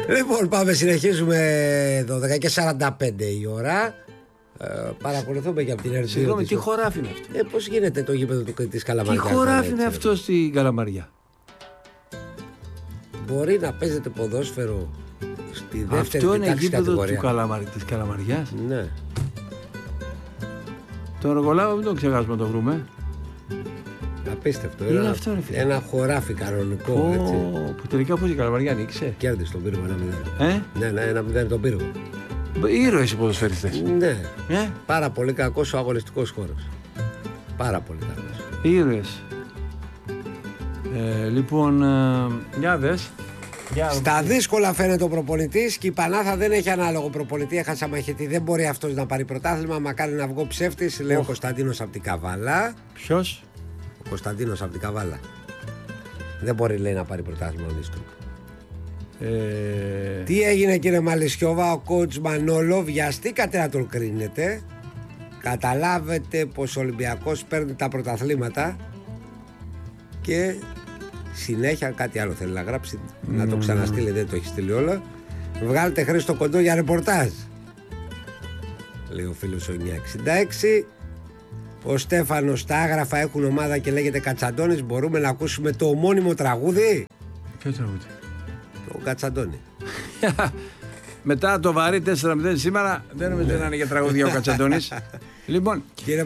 Λοιπόν, πάμε, συνεχίζουμε 12:45 η ώρα. Παρακολουθούμε και από την Ερτζή. Συγγνώμη, τι χωράφι είναι αυτό? Πώς γίνεται το γήπεδο της Καλαμαριάς? Τι χωράφι είναι αυτό στην Καλαμαριά? Μπορεί να παίζεται ποδόσφαιρο στη δεύτερη αυτό είναι γήπεδο της Καλαμαριάς. Ναι. Τον Ρογολάβο μην τον ξεχάσουμε να το βρούμε. Απίστευτο. Είναι αυτό, ρε φίλε. Ένα χωράφι κανονικό. Έτσι. Που τελικά πώς η Καλαμαριά νίκησε. Κέρδισε τον Πύργο 1-0. Ναι, 1-0 τον Πύργο. Ήρωες οι ποδοσφαιριστές. Ναι. Πάρα πολύ κακός ο αγωνιστικός χώρος. Πάρα πολύ κακός. Ήρωες. Λοιπόν, για δες. Στα δύσκολα φαίνεται ο προπονητής και η Πανάθα δεν έχει ανάλογο προπονητή. Έχασα μαχητή. Δεν μπορεί αυτός να πάρει πρωτάθλημα. Μακάρι να βγω ψεύτης. Λέει ο Κωνσταντίνος από την Καβάλα. Ποιος? Ο Κωνσταντίνος από την Καβάλα. Δεν μπορεί, λέει, να πάρει πρωτάθλημα ο Νίστρου. Τι έγινε, κύριε Μαλισιώβα? Ο coach Μανόλο, βιαστήκατε να τον κρίνετε. Καταλάβετε πως ο Ολυμπιακός παίρνει τα πρωταθλήματα. Και συνέχεια κάτι άλλο θέλει να γράψει, να το ξαναστείλει, δεν το έχει στείλει όλα. Βγάλετε Χρήστο Κοντό για ρεπορτάζ, λέει ο φίλος ο 966. Ο Στέφανος, τα άγραφα έχουν ομάδα και λέγεται Κατσαντώνης. Μπορούμε να ακούσουμε το ομώνυμο τραγούδι? Ποιο τραγούδι? Το Κατσαντώνη. Μετά το βαρύ 4-0 σήμερα δεν νομίζω να είναι για τραγούδια ο Κατσαντώνης. Λοιπόν,